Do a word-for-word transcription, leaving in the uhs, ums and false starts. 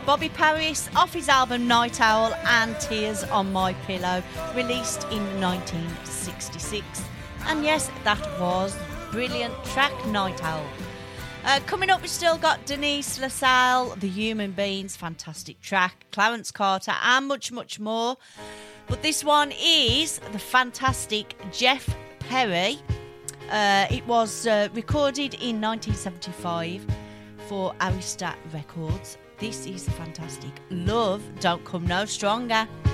Bobby Paris off his album Night Owl and Tears on My Pillow, released in nineteen sixty-six. And yes, that was brilliant track, Night Owl. Uh, coming up, we've still got Denise LaSalle, The Human Beings, fantastic track, Clarence Carter, and much, much more. But this one is the fantastic Jeff Perry. Uh, it was uh, recorded in nineteen seventy-five for Arista Records. This is fantastic. Love Don't Come No Stronger.